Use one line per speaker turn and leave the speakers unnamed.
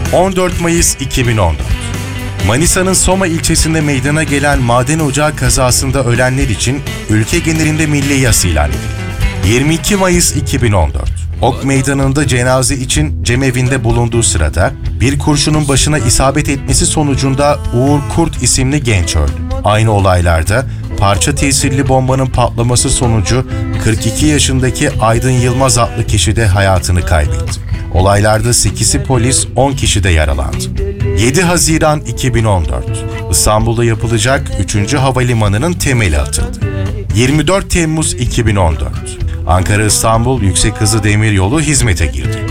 14 Mayıs 2014. Manisa'nın Soma ilçesinde meydana gelen maden ocağı kazasında ölenler için ülke genelinde milli yas ilan edildi. 22 Mayıs 2014. Ok Meydanı'nda cenaze için cemevinde bulunduğu sırada bir kurşunun başına isabet etmesi sonucunda Uğur Kurt isimli genç öldü. Aynı olaylarda parça tesirli bombanın patlaması sonucu 42 yaşındaki Aydın Yılmaz adlı kişi de hayatını kaybetti. Olaylarda 8'i polis, 10 kişi de yaralandı. 7 Haziran 2014. İstanbul'da yapılacak 3. Havalimanı'nın temeli atıldı. 24 Temmuz 2014. Ankara-İstanbul Yüksek Hızlı Demiryolu hizmete girdi.